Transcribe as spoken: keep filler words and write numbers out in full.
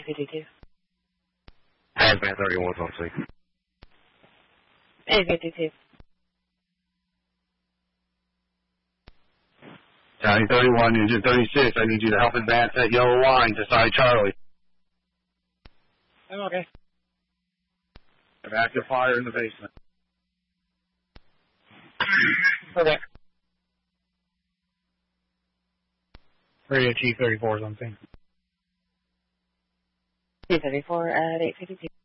fifty-two. Hazmat thirty-one, on scene. eight fifty-two. County thirty-one, Engine thirty-six, I need you to help advance that yellow line to side Charlie. I'm okay. Have active fire in the basement. Okay. Radio Chief thirty-four is on scene. Chief thirty-four at eight fifty-two.